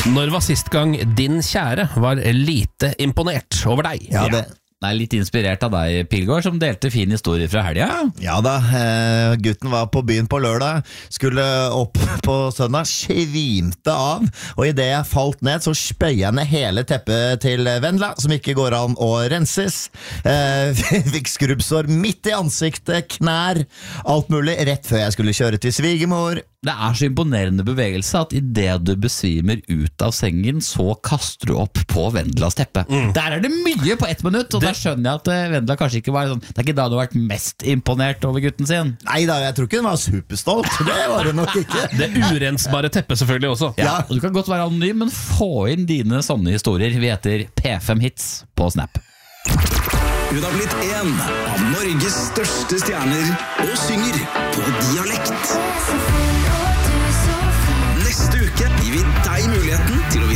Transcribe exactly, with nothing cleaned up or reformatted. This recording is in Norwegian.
Når var sist gang din kjære var lite imponert over deg? Ja, det Det er litt inspirert av deg, Pilgaard, som delte fin historie fra helga. Ja da, eh, gutten var på byen på lørdag, skulle opp på søndag, svimte av, og i det jeg falt ned, så spøy jeg ned hele teppet til Vendla, som ikke går an å renses. Eh, fikk skrubbsår midt i ansiktet, knær, alt mulig, rett før jeg skulle kjøre til svigermor. Det er så imponerende bevegelse at i det du besvimer ut av sengen, så kaster du opp på Vendlas teppe. Mm. Der er det mye på ett minutt, og det... da skjønner jeg at Vendla kanskje ikke var sånn. Det er ikke da du har vært mest imponert over gutten sin. Nei da, jeg tror ikke den var superstolt. Det var det nok ikke. Det urensbare teppet selvfølgelig også. Ja, og du kan godt være anonym, men få inn dine sånne historier. Vi heter P fem Hits på Snap. Hun har blitt en av Norges største stjerner og synger på dialekt. Neste uke gir vi deg muligheten til å vinne